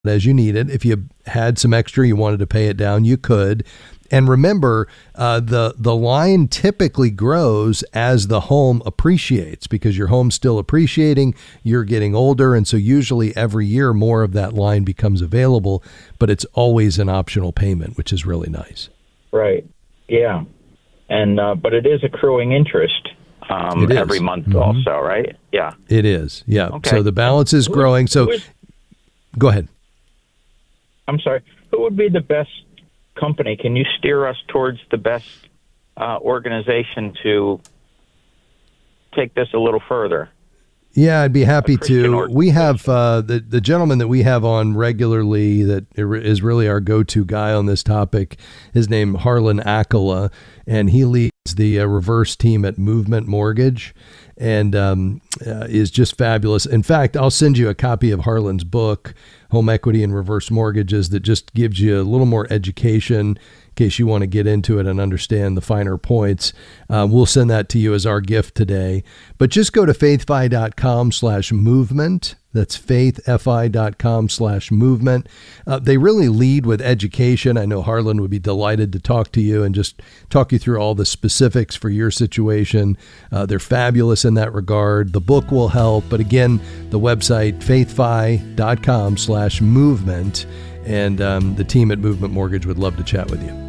as you need it. If you had some extra, you wanted to pay it down, you could. And remember, the line typically grows as the home appreciates because your home's still appreciating, you're getting older, and so usually every year more of that line becomes available, but it's always an optional payment, which is really nice. Right, yeah. And but it is accruing interest every month also, right? Yeah. It is, yeah. Okay. So the balance is growing. So go ahead. I'm sorry. Who would be the best company? Can you steer us towards the best organization to take this a little further? Yeah, I'd be happy to. We have the gentleman that we have on regularly that is really our go-to guy on this topic. His name Harlan Akala, and he leads the reverse team at Movement Mortgage, and is just fabulous. In fact, I'll send you a copy of Harlan's book, Home Equity and Reverse Mortgages, that just gives you a little more education in case you want to get into it and understand the finer points. We'll send that to you as our gift today. But just go to faithfi.com/movement. That's faithfi.com/movement. They really lead with education. I know Harlan would be delighted to talk to you and just talk you through all the specifics for your situation. They're fabulous in that regard. The book will help. But again, the website, faithfi.com/movement. And the team at Movement Mortgage would love to chat with you.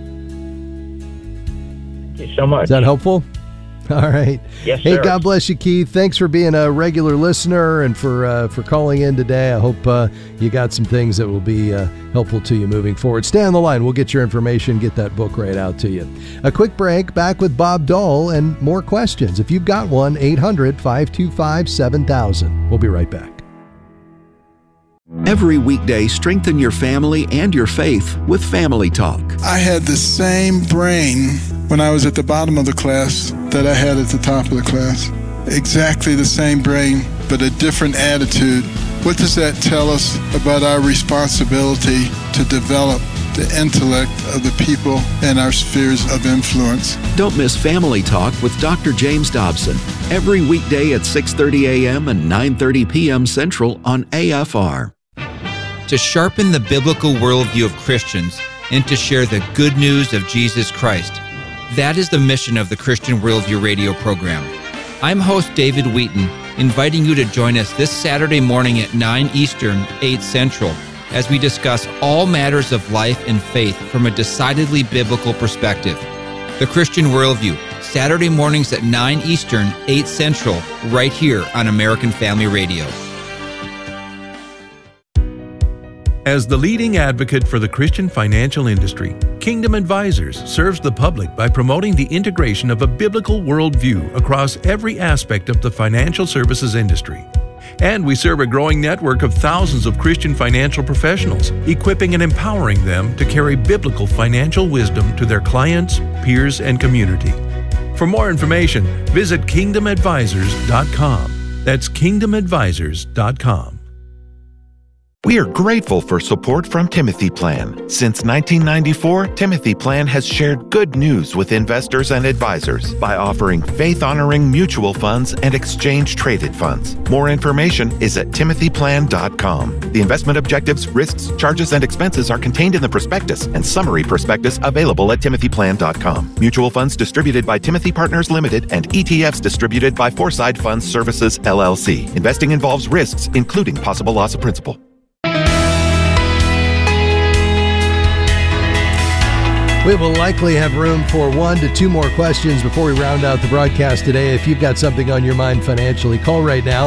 Thank you so much. Is that helpful? All right. Yes, hey, sir. God bless you, Keith. Thanks for being a regular listener and for calling in today. I hope you got some things that will be helpful to you moving forward. Stay on the line. We'll get your information, get that book right out to you. A quick break, back with Bob Dole and more questions. If you've got one, 800-525-7000. We'll be right back. Every weekday, strengthen your family and your faith with Family Talk. I had the same brain when I was at the bottom of the class that I had at the top of the class. Exactly the same brain, but a different attitude. What does that tell us about our responsibility to develop the intellect of the people in our spheres of influence? Don't miss Family Talk with Dr. James Dobson every weekday at 6:30 a.m. and 9:30 p.m. Central on AFR. To sharpen the biblical worldview of Christians and to share the good news of Jesus Christ. That is the mission of the Christian Worldview radio program. I'm host David Wheaton, inviting you to join us this Saturday morning at 9 Eastern, 8 Central, as we discuss all matters of life and faith from a decidedly biblical perspective. The Christian Worldview, Saturday mornings at 9 Eastern, 8 Central, right here on American Family Radio. As the leading advocate for the Christian financial industry, Kingdom Advisors serves the public by promoting the integration of a biblical worldview across every aspect of the financial services industry. And we serve a growing network of thousands of Christian financial professionals, equipping and empowering them to carry biblical financial wisdom to their clients, peers, and community. For more information, visit kingdomadvisors.com. That's kingdomadvisors.com. We are grateful for support from Timothy Plan. Since 1994, Timothy Plan has shared good news with investors and advisors by offering faith-honoring mutual funds and exchange-traded funds. More information is at timothyplan.com. The investment objectives, risks, charges, and expenses are contained in the prospectus and summary prospectus available at timothyplan.com. Mutual funds distributed by Timothy Partners Limited and ETFs distributed by Foreside Funds Services, LLC. Investing involves risks, including possible loss of principal. We will likely have room for 1 to 2 more questions before we round out the broadcast today. If you've got something on your mind financially, call right now,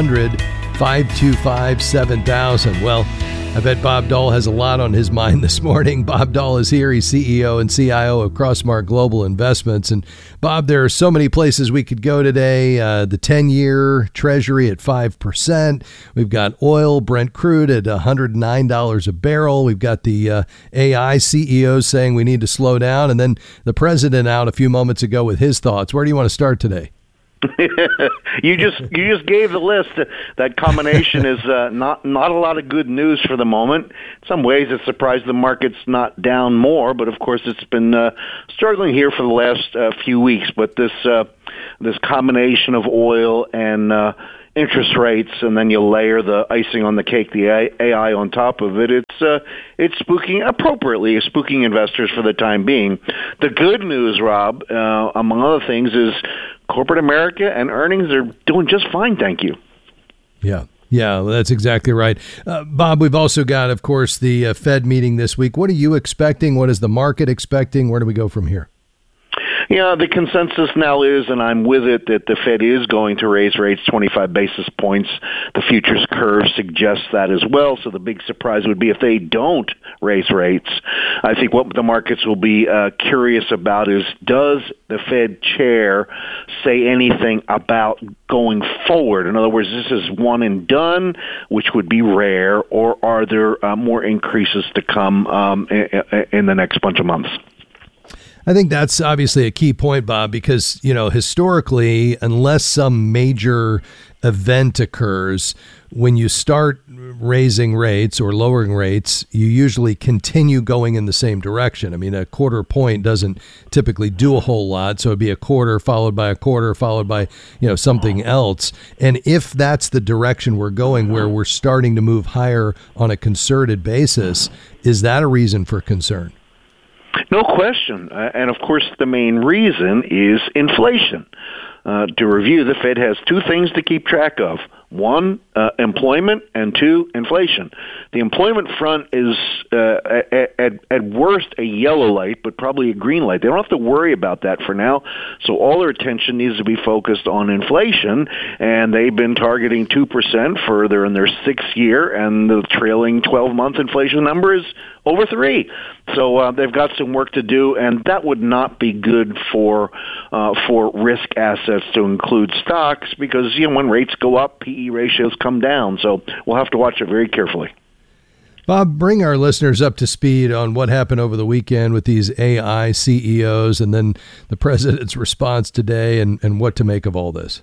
800-525-7000. Well, I bet Bob Dole has a lot on his mind this morning. Bob Dole is here. He's CEO and CIO of Crossmark Global Investments. And Bob, there are so many places we could go today. The 10-year Treasury at 5%. We've got oil, Brent crude at $109 a barrel. We've got the AI CEO saying we need to slow down. And then the president out a few moments ago with his thoughts. Where do you want to start today? You just gave the list. That combination is not a lot of good news for the moment. In some ways, it's surprised the market's not down more, but of course, it's been struggling here for the last few weeks. But this combination of oil and interest rates, and then you layer the icing on the cake, the AI on top of it. It's spooking investors for the time being. The good news, Rob, among other things, is corporate America and earnings are doing just fine, thank you. Yeah, that's exactly right. Bob, we've also got, of course, the Fed meeting this week. What are you expecting? What is the market expecting? Where do we go from here? Yeah, the consensus now is, and I'm with it, that the Fed is going to raise rates 25 basis points. The futures curve suggests that as well. So the big surprise would be if they don't raise rates. I think what the markets will be curious about is, does the Fed chair say anything about going forward? In other words, this is one and done, which would be rare, or are there more increases to come in the next bunch of months? I think that's obviously a key point, Bob, because, historically, unless some major event occurs, when you start raising rates or lowering rates, you usually continue going in the same direction. I mean, a quarter point doesn't typically do a whole lot. So it'd be a quarter followed by a quarter followed by, something else. And if that's the direction we're going, where we're starting to move higher on a concerted basis, is that a reason for concern? No question. And of course, the main reason is inflation. To review, the Fed has two things to keep track of. One, employment, and two, inflation. The employment front is at worst a yellow light, but probably a green light. They don't have to worry about that for now. So all their attention needs to be focused on inflation, and they've been targeting 2% they're in their sixth year, and the trailing 12-month inflation number is over 3%. So they've got some work to do, and that would not be good for risk assets, to include stocks, because when rates go up, PE ratios come down. So we'll have to watch it very carefully. Bob, bring our listeners up to speed on what happened over the weekend with these AI CEOs, and then the president's response today, and what to make of all this.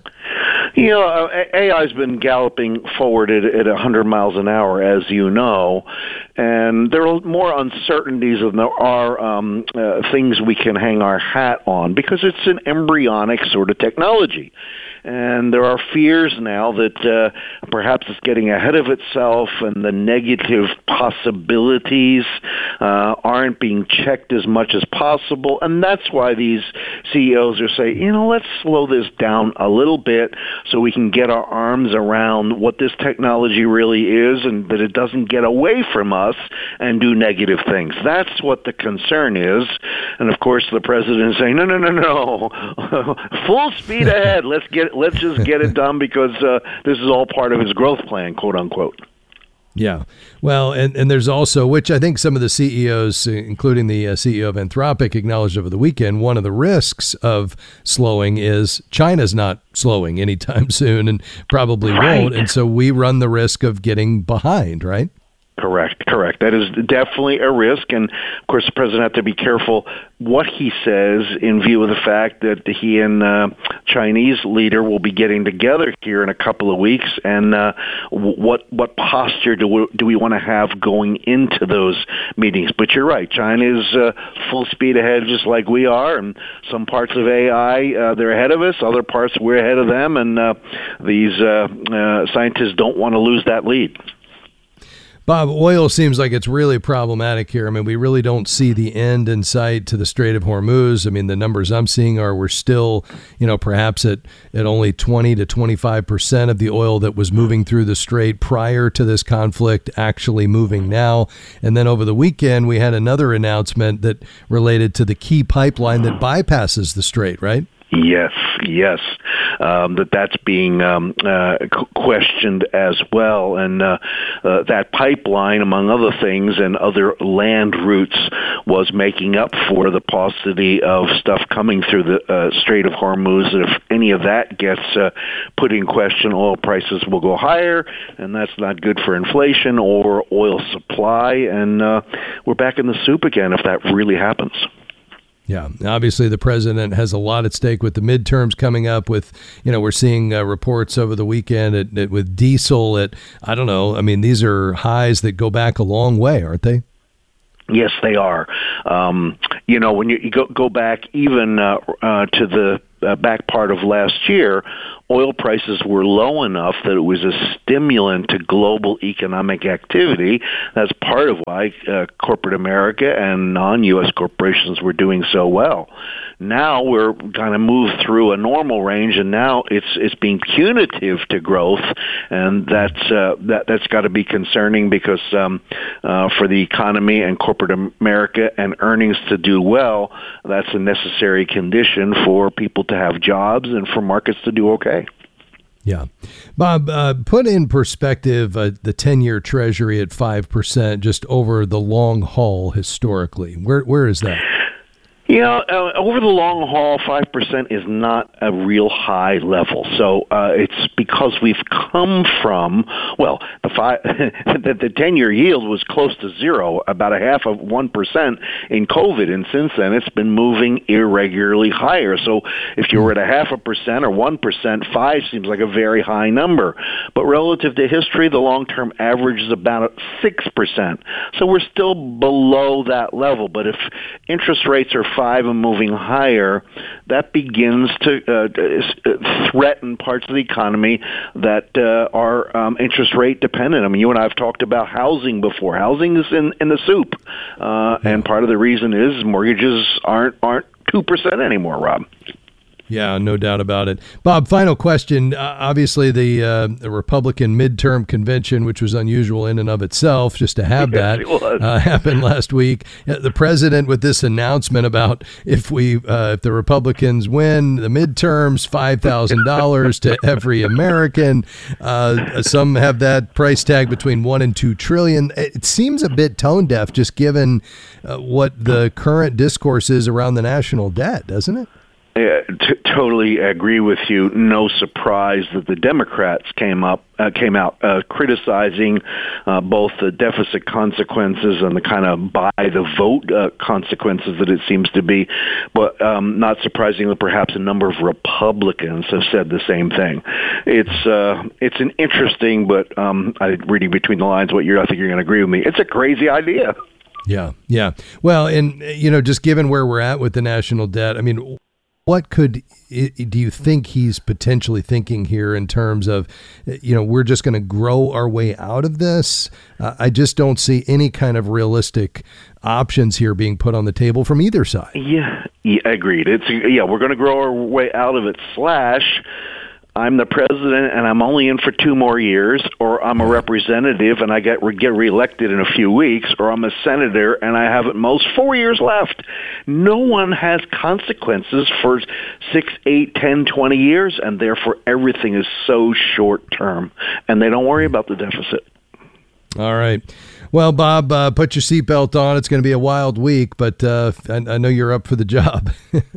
AI's been galloping forward at 100 miles an hour, as you know, and there are more uncertainties than there are things we can hang our hat on, because it's an embryonic sort of technology. And there are fears now that perhaps it's getting ahead of itself, and the negative possibilities aren't being checked as much as possible. And that's why these CEOs are saying, let's slow this down a little bit so we can get our arms around what this technology really is, and that it doesn't get away from us and do negative things. That's what the concern is. And of course, the president is saying, no, full speed ahead. Let's just get it done, because this is all part of his growth plan, quote unquote. Yeah. Well, and there's also, which I think some of the CEOs, including the CEO of Anthropic, acknowledged over the weekend, one of the risks of slowing is China's not slowing anytime soon, and probably won't. And so we run the risk of getting behind, right? Correct. That is definitely a risk, and of course the president has to be careful what he says in view of the fact that he and Chinese leader will be getting together here in a couple of weeks, and what posture do we want to have going into those meetings? But you're right, China is full speed ahead, just like we are, and some parts of AI they're ahead of us, other parts we're ahead of them, and these scientists don't want to lose that lead. Bob, oil seems like it's really problematic here. I mean, we really don't see the end in sight to the Strait of Hormuz. I mean, the numbers I'm seeing are we're still, perhaps at only 20 to 25% of the oil that was moving through the strait prior to this conflict actually moving now. And then over the weekend, we had another announcement that related to the key pipeline that bypasses the strait, right? Yes. That's being questioned as well. And that pipeline, among other things, and other land routes was making up for the paucity of stuff coming through the Strait of Hormuz. And if any of that gets put in question, oil prices will go higher, and that's not good for inflation or oil supply. And we're back in the soup again if that really happens. Yeah, obviously the president has a lot at stake with the midterms coming up. With, we're seeing reports over the weekend with diesel at, I don't know, I mean, these are highs that go back a long way, aren't they? Yes, they are. when you go back even to the back part of last year, oil prices were low enough that it was a stimulant to global economic activity. That's part of why corporate America and non-U.S. corporations were doing so well. Now we're kind of moved through a normal range, and now it's being punitive to growth, and that's got to be concerning because for the economy and corporate America and earnings to do well, that's a necessary condition for people to have jobs and for markets to do okay. Yeah. Bob, put in perspective the 10-year Treasury at 5% just over the long haul historically. Where is that? Over the long haul, 5% is not a real high level. So it's because we've come from, the 10-year yield was close to zero, about 0.5% in COVID, and since then it's been moving irregularly higher. So if you were at 0.5% or 1%, 5 seems like a very high number. But relative to history, the long-term average is about 6%. So we're still below that level. But if interest rates are 5 and moving higher, that begins to threaten parts of the economy that are interest rate dependent. I mean, you and I have talked about housing before. Housing is in the soup, and part of the reason is mortgages aren't 2% anymore, Rob. Yeah, no doubt about it. Bob, final question. Obviously, the Republican midterm convention, which was unusual in and of itself, just to have that, happened last week. The president with this announcement about if the Republicans win the midterms, $5,000 to every American. Some have that price tag between $1 and $2 trillion. It seems a bit tone deaf, just given what the current discourse is around the national debt, doesn't it? Totally agree with you. No surprise that the Democrats came out criticizing both the deficit consequences and the kind of by the vote consequences that it seems to be. But not surprisingly, perhaps a number of Republicans have said the same thing. It's an interesting, but reading between the lines, I think you're going to agree with me. It's a crazy idea. Yeah. Well, and just given where we're at with the national debt, I mean, what do you think he's potentially thinking here in terms of, we're just going to grow our way out of this? I just don't see any kind of realistic options here being put on the table from either side. Yeah, agreed. We're going to grow our way out of it / I'm the president and I'm only in for 2 more years, or I'm a representative and I get reelected in a few weeks, or I'm a senator and I have at most 4 years left. No one has consequences for 6, 8, 10, 20 years, and therefore everything is so short term, and they don't worry about the deficit. All right. Well, Bob, put your seatbelt on. It's going to be a wild week, but I know you're up for the job.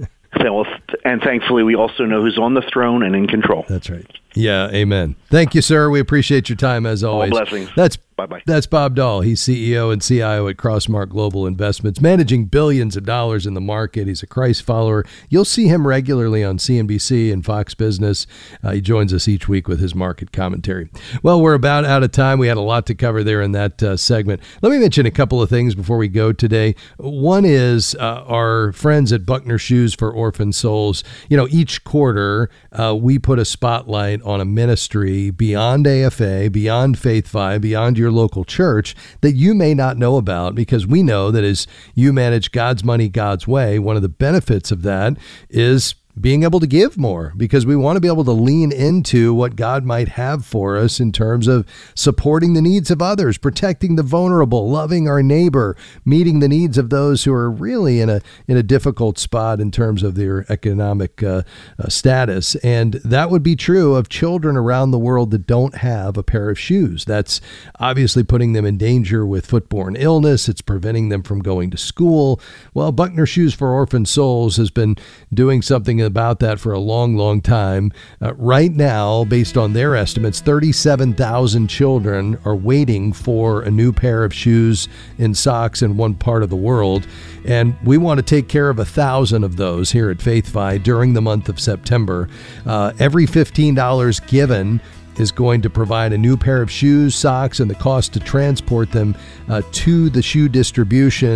And thankfully, we also know who's on the throne and in control. That's right. Yeah, amen. Thank you, sir. We appreciate your time as always. All blessings. Bye-bye. That's Bob Dahl. He's CEO and CIO at Crossmark Global Investments, managing billions of dollars in the market. He's a Christ follower. You'll see him regularly on CNBC and Fox Business. He joins us each week with his market commentary. Well, we're about out of time. We had a lot to cover there in that segment. Let me mention a couple of things before we go today. One is our friends at Buckner Shoes for Orphan Souls. Each quarter we put a spotlight on a ministry beyond AFA, beyond Faith Five, beyond your local church that you may not know about, because we know that as you manage God's money God's way, one of the benefits of that is being able to give more, because we want to be able to lean into what God might have for us in terms of supporting the needs of others, protecting the vulnerable, loving our neighbor, meeting the needs of those who are really in a difficult spot in terms of their economic status. And that would be true of children around the world that don't have a pair of shoes. That's obviously putting them in danger with foodborne illness. It's preventing them from going to school. Well, Buckner Shoes for Orphan Souls has been doing something about that for a long, long time. Right now, based on their estimates, 37,000 children are waiting for a new pair of shoes and socks in one part of the world. And we want to take care of 1,000 of those here at FaithFi during the month of September. Every $15 given is going to provide a new pair of shoes, socks, and the cost to transport them to the shoe distribution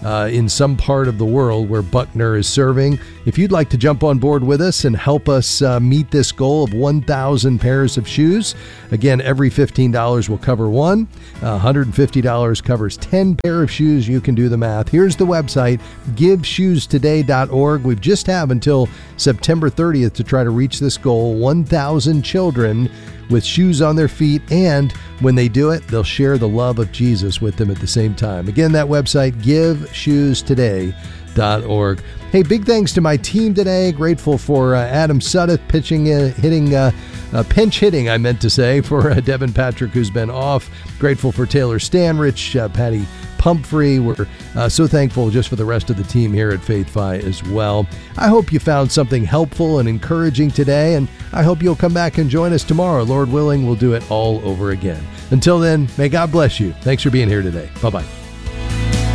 in some part of the world where Buckner is serving. If you'd like to jump on board with us and help us meet this goal of 1,000 pairs of shoes, again, every $15 will cover one. $150 covers 10 pair of shoes. You can do the math. Here's the website, giveshoestoday.org. We just have until September 30th to try to reach this goal, 1,000 children with shoes on their feet, and when they do it, they'll share the love of Jesus with them at the same time. Again, that website, giveshoestoday.org. Hey, big thanks to my team today. Grateful for Adam Sudduth pinch hitting, I meant to say, for Devin Patrick, who's been off. Grateful for Taylor Stanrich, Patty Pumphrey. We're so thankful just for the rest of the team here at FaithFi as well. I hope you found something helpful and encouraging today, and I hope you'll come back and join us tomorrow. Lord willing, we'll do it all over again. Until then, may God bless you. Thanks for being here today. Bye-bye.